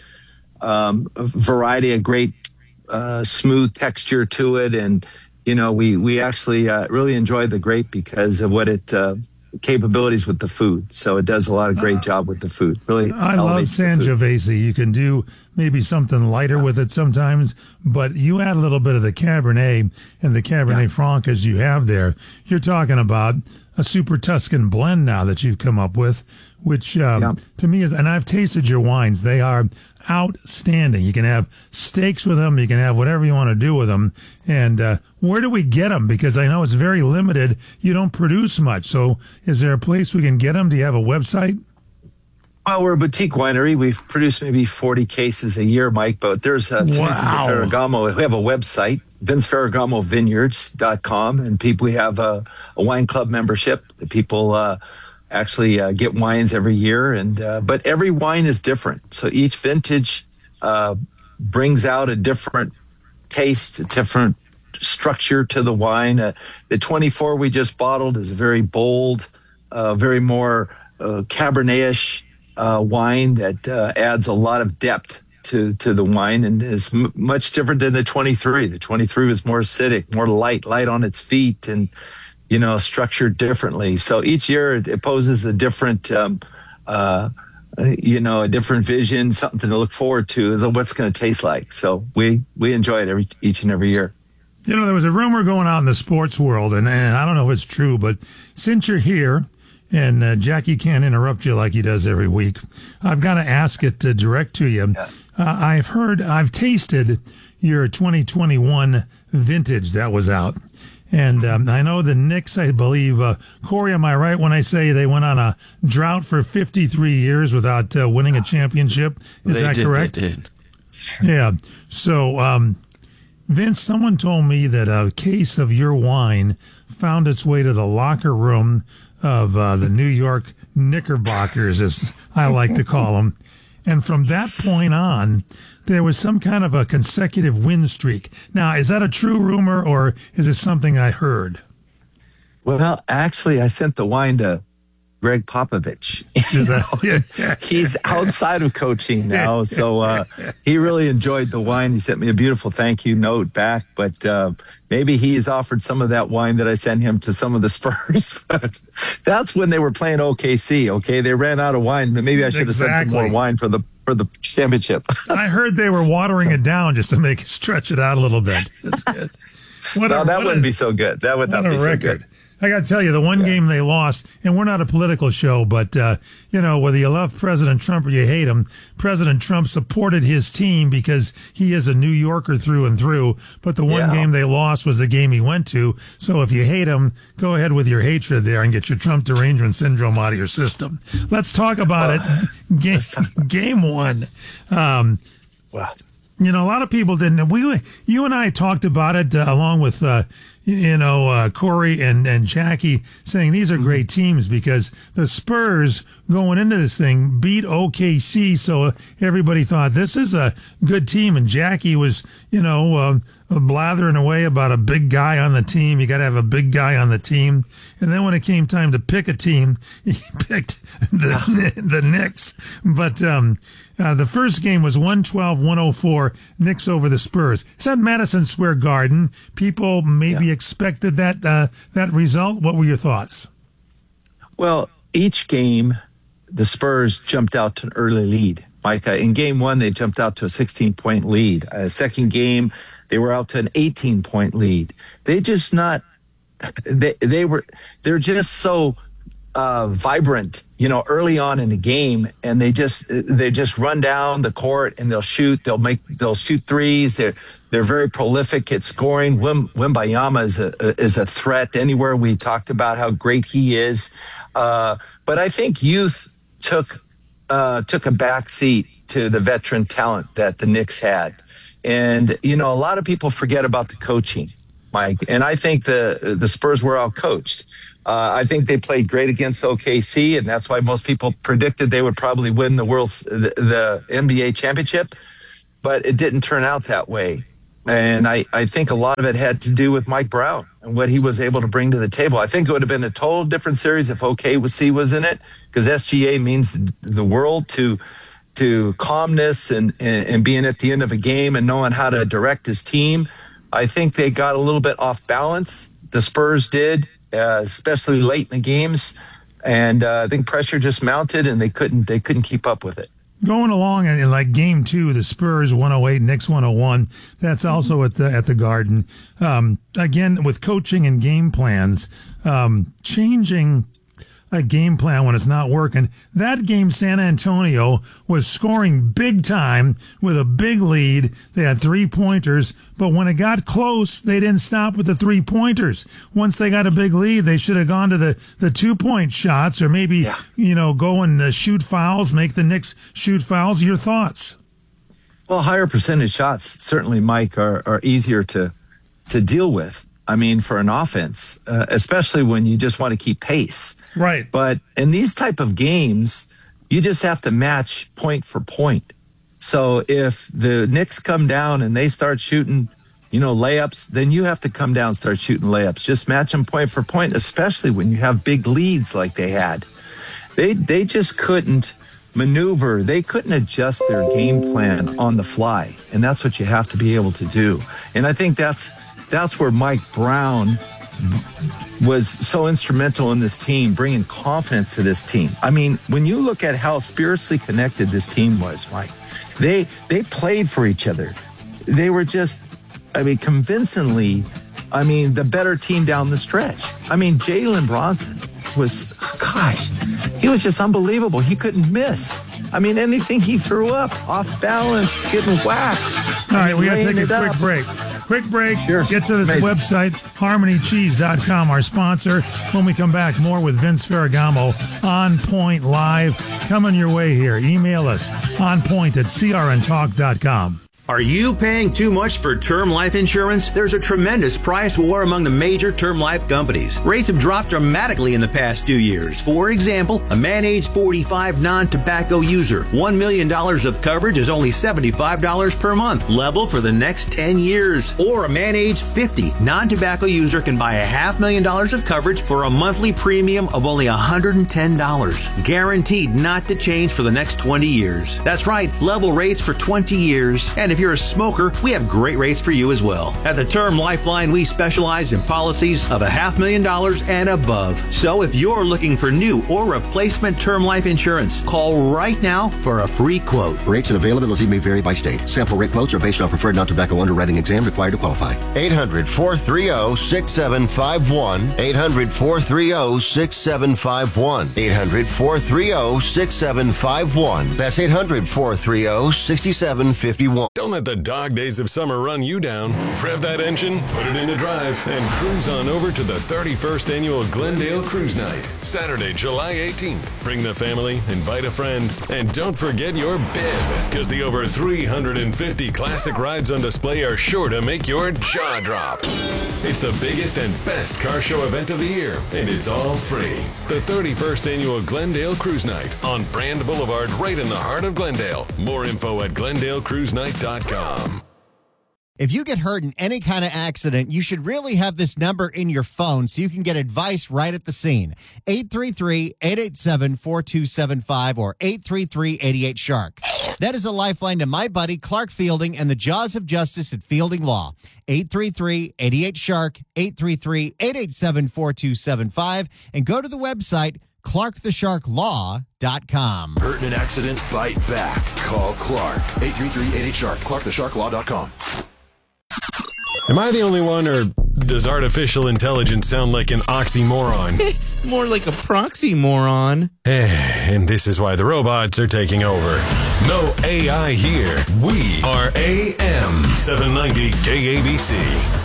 um, variety, a great Uh, smooth texture to it, and you know we we actually uh, really enjoy the grape because of what it uh, capabilities with the food. So it does a lot of great job with the food. Really, I love Sangiovese. You can do maybe something lighter with it sometimes, but you add a little bit of the Cabernet and the Cabernet yeah. Franc as you have there. You're talking about a Super Tuscan blend now that you've come up with, which um, yeah. to me is, and I've tasted your wines. They are outstanding. You can have steaks with them. You can have whatever you want to do with them. And uh, where do we get them? Because I know it's very limited. You don't produce much. So is there a place we can get them? Do you have a website? Well, we're a boutique winery. We produce maybe forty cases a year, Mike, but there's a wow. Ferragamo. We have a website, Vince Ferragamo Vineyards dot com, and people, we have a, a wine club membership. The people uh, actually uh, get wines every year, and uh, but every wine is different. So each vintage uh, brings out a different taste, a different structure to the wine. Uh, the twenty-four we just bottled is very bold, uh, very more uh, Cabernet-ish uh, wine that uh, adds a lot of depth to to the wine, and is m- much different than the twenty-three. The twenty-three was more acidic, more light, light on its feet, and you know, structured differently. So each year it, it poses a different, um, uh, you know, a different vision, something to look forward to is what's going to taste like. So we, we enjoy it every, each and every year. You know, there was a rumor going on in the sports world, and, and I don't know if it's true, but since you're here and uh, Jackie can't interrupt you like he does every week, I've got to ask it uh, direct to you. Yeah. Uh, I've heard, I've tasted your twenty twenty-one vintage that was out. And um, I know the Knicks, I believe, uh, Corey, am I right when I say they went on a drought for fifty-three years without uh, winning a championship? Is they that did, correct? They did. Yeah. So, um, Vince, someone told me that a case of your wine found its way to the locker room of uh, the New York Knickerbockers, as I like to call them. And from that point on, there was some kind of a consecutive win streak. Now, is that a true rumor, or is it something I heard? Well, actually, I sent the wine to Greg Popovich. You know, he's outside of coaching now, so uh, he really enjoyed the wine. He sent me a beautiful thank you note back, but uh, maybe he's offered some of that wine that I sent him to some of the Spurs. That's when they were playing O K C, okay? They ran out of wine, but maybe I should have exactly. sent them more wine for the for the championship. I heard they were watering it down just to make it stretch it out a little bit. That's good. What no, a, that wouldn't a, be so good. That would not be so good. I got to tell you, the one yeah. game they lost, and we're not a political show, but, uh, you know, whether you love President Trump or you hate him, President Trump supported his team because he is a New Yorker through and through. But the one yeah. game they lost was the game he went to. So if you hate him, go ahead with your hatred there and get your Trump derangement syndrome out of your system. Let's talk about uh, it. Game, game one. Um, wow. You know, a lot of people didn't. We, you and I talked about it uh, along with, uh, you know, uh, Corey and, and Jackie, saying these are great teams because the Spurs going into this thing beat O K C. So everybody thought this is a good team. And Jackie was, you know, uh, blathering away about a big guy on the team. You got to have a big guy on the team. And then when it came time to pick a team, he picked the, the Knicks. But, um, Uh, the first game was one twelve one oh four, Knicks over the Spurs. It's at Madison Square Garden. People maybe yeah. expected that uh, that result. What were your thoughts? Well, each game, the Spurs jumped out to an early lead. Mike, uh, in game one, they jumped out to a sixteen-point lead. Uh, second game, they were out to an eighteen-point lead. They just not, they, they were, they're just so uh, vibrant, you know, early on in the game, and they just they just run down the court and they'll shoot. They'll make they'll shoot threes. They're they're very prolific at scoring. Wim, Wembayama is a is a threat anywhere. We talked about how great he is, uh, but I think youth took uh, took a back seat to the veteran talent that the Knicks had, and you know, a lot of people forget about the coaching, Mike, and I think the the Spurs were out coached. Uh, I think they played great against O K C, and that's why most people predicted they would probably win the world's the, the N B A championship. But it didn't turn out that way, and I, I think a lot of it had to do with Mike Brown and what he was able to bring to the table. I think it would have been a total different series if O K C was in it, because S G A means the, the world to to calmness and, and and being at the end of a game and knowing how to direct his team. I think they got a little bit off balance. The Spurs did. Uh, especially late in the games, and uh, I think pressure just mounted, and they couldn't they couldn't keep up with it. Going along in like game two, the Spurs one oh eight, Knicks one oh one. That's also at the at the Garden. Um, again, with coaching and game plans, um, changing a game plan when it's not working. That game, San Antonio was scoring big time with a big lead. They had three pointers, but when it got close, they didn't stop with the three pointers. Once they got a big lead, they should have gone to the, the two point shots, or maybe, yeah. you know, go and uh, shoot fouls, make the Knicks shoot fouls. Your thoughts? Well, higher percentage shots certainly, Mike, are, are easier to, to deal with. I mean, for an offense, uh, especially when you just want to keep pace. Right. But in these type of games, you just have to match point for point. So if the Knicks come down and they start shooting, you know, layups, then you have to come down and start shooting layups. Just match them point for point, especially when you have big leads like they had. They they just couldn't maneuver. They couldn't adjust their game plan on the fly. And that's what you have to be able to do. And I think that's that's where Mike Brown was so instrumental in this team, bringing confidence to this team. I mean, when you look at how spiritually connected this team was, Mike, they they played for each other. They were just, I mean, convincingly, I mean, the better team down the stretch. I mean, Jalen Bronson was, gosh, he was just unbelievable. He couldn't miss. I mean, anything he threw up, off balance, getting whacked. All right, we got to take a quick break. Quick break. Sure. Get to this Amazing. website, harmony cheese dot com, our sponsor. When we come back, more with Vince Ferragamo, On Point Live. Coming your way here. Email us, onpoint at c r n talk dot com. Are you paying too much for term life insurance? There's a tremendous price war among the major term life companies. Rates have dropped dramatically in the past two years. For example, a man age forty-five non-tobacco user, one million dollars of coverage is only seventy-five dollars per month, level for the next ten years. Or a man age fifty non-tobacco user can buy a half million dollars of coverage for a monthly premium of only one hundred ten dollars. Guaranteed not to change for the next twenty years. That's right, level rates for twenty years. And if you're a smoker, we have great rates for you as well. At the Term Lifeline, we specialize in policies of a half million dollars and above. So if you're looking for new or replacement term life insurance, call right now for a free quote. Rates and availability may vary by state. Sample rate quotes are based on preferred non-tobacco underwriting exam required to qualify. eight hundred, four three zero, six seven five one. eight hundred, four three zero, six seven five one. eight hundred, four three zero, six seven five one. That's eight hundred, four three zero, six seven five one. Don't let the dog days of summer run you down. Rev that engine, put it into drive, and cruise on over to the thirty-first Annual Glendale Cruise Night, Saturday, July eighteenth. Bring the family, invite a friend, and don't forget your bib, because the over three hundred fifty classic rides on display are sure to make your jaw drop. It's the biggest and best car show event of the year, and it's all free. The thirty-first Annual Glendale Cruise Night on Brand Boulevard, right in the heart of Glendale. More info at glendale cruise night dot com. If you get hurt in any kind of accident, you should really have this number in your phone so you can get advice right at the scene. eight three three, eight eight seven, four two seven five or eight three three, eight eight, shark. That is a lifeline to my buddy Clark Fielding and the Jaws of Justice at Fielding Law. eight three three, eight eight, shark, eight three three, eight eight seven, four two seven five, and go to the website clark the shark law dot com. Hurt in an accident? Bite back. Call Clark. eight three three, eight eight, shark. clark the shark law dot com. Am I the only one, or Does artificial intelligence sound like an oxymoron? More like a proxy-moron. And this is why the robots are taking over. No A I here. We are A M seven ninety K A B C.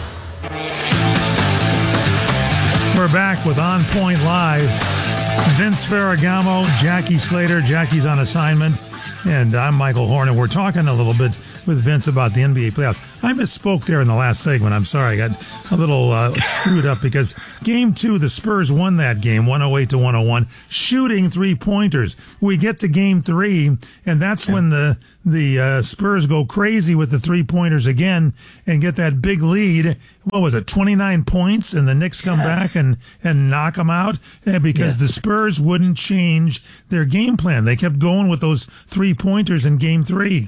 We're back with On Point Live. Vince Ferragamo, Jackie Slater. Jackie's on assignment. And I'm Michael Horn, and we're talking a little bit with Vince about the N B A playoffs. I misspoke there in the last segment. I'm sorry. I got a little uh, screwed up because game two, the Spurs won that game, one oh eight to one oh one, shooting three-pointers. We get to game three, and that's yeah. when the the uh, Spurs go crazy with the three-pointers again and get that big lead. What was it, twenty-nine points? And the Knicks come yes. back and, and knock them out because yeah. the Spurs wouldn't change their game plan. They kept going with those three-pointers in game three.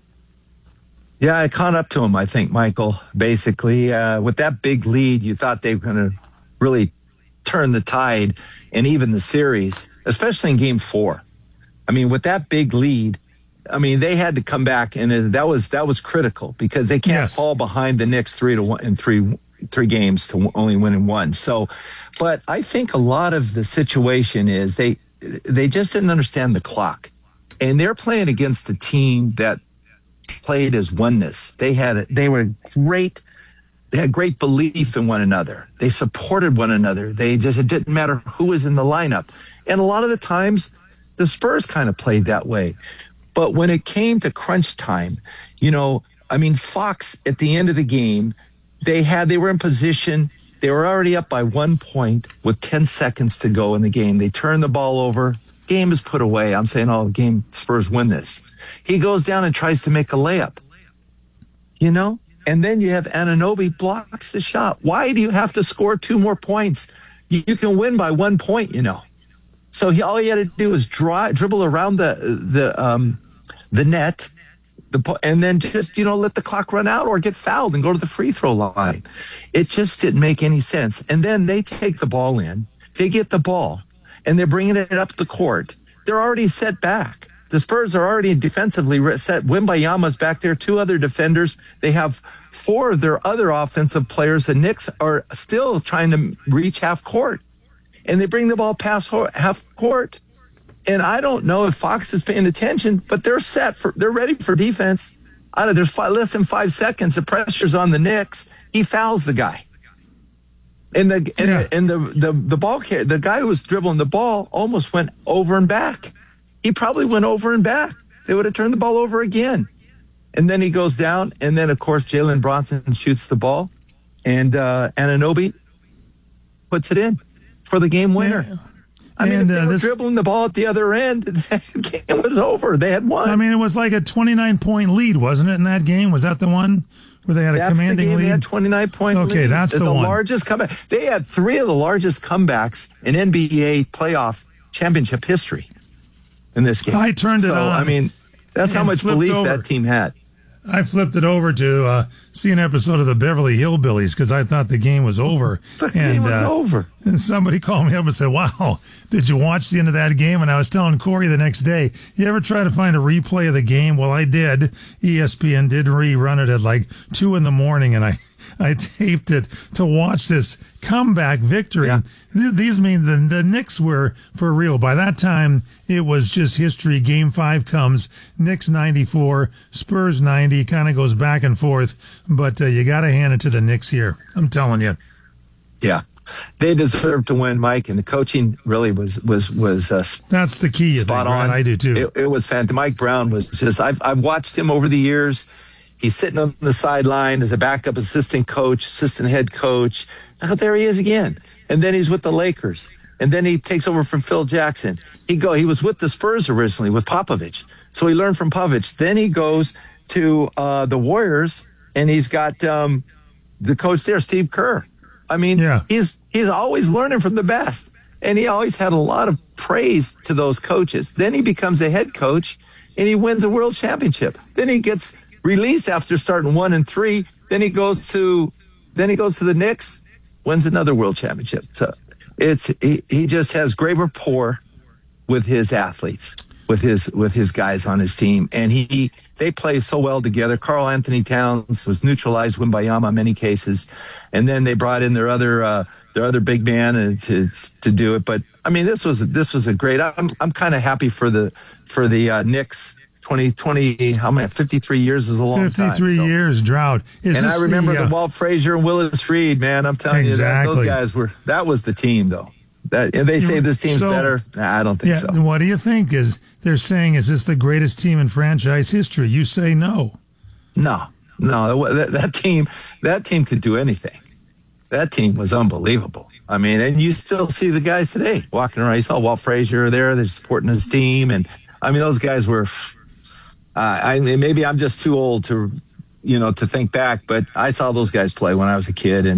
Yeah, I caught up to him, I think, Michael. Basically, uh, with that big lead, you thought they were going to really turn the tide and even the series, especially in game four. I mean, with that big lead, I mean, they had to come back, and that was that was critical because they can't yes. fall behind the Knicks three to one in three three games to only win in one. So, but I think a lot of the situation is they they just didn't understand the clock, and they're playing against a team that played as oneness. They had they were great. They had great belief in one another. They supported one another. They just it didn't matter who was in the lineup. And a lot of the times, the Spurs kind of played that way. But when it came to crunch time, you know, I mean, Fox at the end of the game, they had they were in position. They were already up by one point with ten seconds to go in the game. They turned the ball over. Game is put away. I'm saying, oh, game Spurs win this. He goes down and tries to make a layup, you know, and then you have Anunoby blocks the shot. Why do you have to score two more points? You, you can win by one point, you know. So he, all he had to do was dry, dribble around the the um, the net, the and then just you know let the clock run out or get fouled and go to the free throw line. It just didn't make any sense. And then they take the ball in, they get the ball, and they're bringing it up the court. They're already set back. The Spurs are already defensively set. Wembayama's back there, two other defenders. They have four of their other offensive players. The Knicks are still trying to reach half court. And they bring the ball past half court. And I don't know if Fox is paying attention, but they're set for, they're ready for defense. I don't know, there's five, less than five seconds. The pressure's on the Knicks. He fouls the guy. And the and, yeah. and the, the the ball the guy who was dribbling the ball almost went over and back. He probably went over and back. They would have turned the ball over again. And then he goes down, and then of course Jalen Bronson shoots the ball, and uh, Anunoby puts it in for the game winner. Yeah. I mean, and, if they uh, were this, dribbling the ball at the other end, the game was over. They had won. I mean, it was like a twenty-nine point lead, wasn't it, in that game? Was that the one where they had a that's commanding the game. lead? They had twenty-nine point lead. Okay, that's the, the one. largest comeback. They had three of the largest comebacks in N B A playoff championship history in this game. I turned it so, on. I mean, that's how much belief over. that team had. I flipped it over to uh, see an episode of the Beverly Hillbillies because I thought the game was over. The and, game was uh, over. And somebody called me up and said, wow, did you watch the end of that game? And I was telling Corey the next day, you ever try to find a replay of the game? Well, I did. E S P N did rerun it at like two in the morning, and I, I taped it to watch this comeback victory. Yeah. These mean the, the Knicks were for real. By that time, it was just history. Game five comes, Knicks ninety-four, Spurs ninety, kind of goes back and forth. But uh, you got to hand it to the Knicks here. I'm telling you. Yeah. They deserve to win, Mike, and the coaching really was was was uh, that's the key. Spot think, on. Right? I do too. It, it was fantastic. Mike Brown was just. I've I've watched him over the years. He's sitting on the sideline as a backup assistant coach, assistant head coach. Now there he is again, and then he's with the Lakers, and then he takes over from Phil Jackson. He go. He was with the Spurs originally with Popovich, so he learned from Popovich. Then he goes to uh, the Warriors, and he's got um, the coach there, Steve Kerr. I mean, yeah. he's he's always learning from the best, and he always had a lot of praise to those coaches. Then he becomes a head coach, and he wins a world championship. Then he gets released after starting one and three. Then he goes to then he goes to the Knicks, wins another world championship. So it's he, he just has great rapport with his athletes. with his with his guys on his team, and he they play so well together. Karl Anthony Towns was neutralized Wimbayama in many cases, and then they brought in their other uh, their other big man to to do it. But I mean, this was this was a great. I'm I'm kind of happy for the for the uh, Knicks. twenty, twenty, how many? fifty-three years is a long time. fifty-three so. years drought. Is and I remember the, the uh, the Walt Frazier and Willis Reed, man. I'm telling exactly. you, that, those guys were, that was the team, though. That and they say this team's so, better. Nah, I don't think yeah, so. What do you think? Is they're saying, is this the greatest team in franchise history? You say no. No, no. That, that team, that team could do anything. That team was unbelievable. I mean, and you still see the guys today walking around. You saw Walt Frazier there. They're supporting his team. And, I mean, those guys were uh, – I maybe I'm just too old to, you know, to think back, but I saw those guys play when I was a kid. And